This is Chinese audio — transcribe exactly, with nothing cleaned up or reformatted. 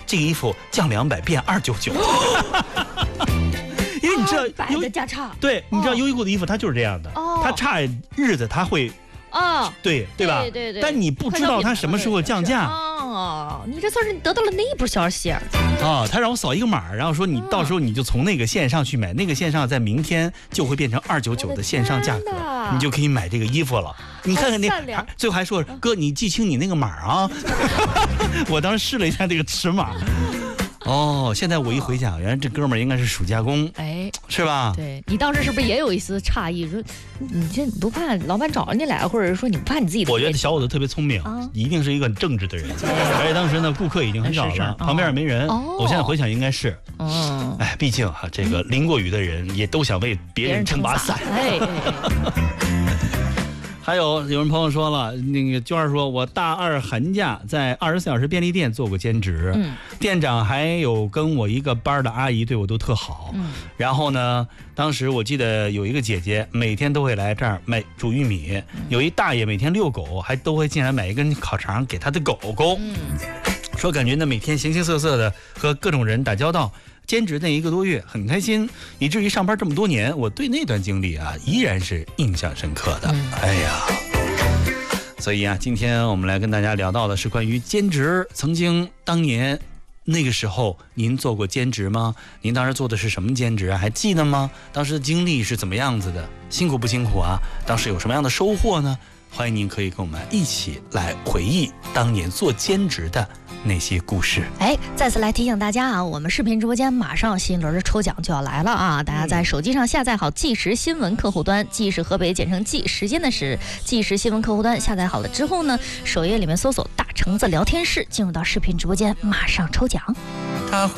这个衣服降两百变二九九。因为你知道百的价差， 对，你知道优衣库的衣服它就是这样的， 哦、 它差日子它会。 哦， 对对吧？ 对对对。 但你不知道它什么时候降价。 哦，你这算是得到了内部消息。 哦，他让我扫一个码，然后说你到时候你就从那个线上去买，那个线上在明天就会变成二九九的线上价格，你就可以买这个衣服了。你看看那，最后还说哥，你记清你那个码啊。我当时试了一下这个尺码。哦，现在我一回想，原来这哥们儿应该是暑假工，哎，是吧？ 对，你当时是不是也有一丝诧异？说你这你不怕老板找你来，或者说你不怕你自己？ 我觉得小伙子特别聪明，啊、一定是一个很正直的人。而且当时呢，顾客已经很少了，旁边也没人。哦、我现在回想，应该是，嗯，哎，毕竟哈、啊，这个淋过雨的人也都想为别人撑把伞。哎。还有有人朋友说了，那个娟儿说，我大二寒假在二十四小时便利店做过兼职，嗯，店长还有跟我一个班的阿姨对我都特好，嗯，然后呢，当时我记得有一个姐姐每天都会来这儿买煮玉米，嗯、有一大爷每天遛狗还都会进来买一根烤肠给他的狗狗，嗯，说感觉呢每天形形色色的和各种人打交道。兼职那一个多月很开心，以至于上班这么多年，我对那段经历啊依然是印象深刻的。嗯、哎呀，所以啊，今天我们来跟大家聊到的是关于兼职。曾经当年那个时候，您做过兼职吗？您当时做的是什么兼职啊？还记得吗？当时的经历是怎么样子的？辛苦不辛苦啊？当时有什么样的收获呢？欢迎您可以跟我们一起来回忆当年做兼职的那些故事。 哎，再次来提醒大家啊，我们视频直播间马上新一轮的抽奖就要来了啊！大家在手机上下载好即时新闻客户端，即是河北简称即时间的时，即时新闻客户端下载好了之后呢，首页里面搜索大橙子聊天室，进入到视频直播间，马上抽奖。他会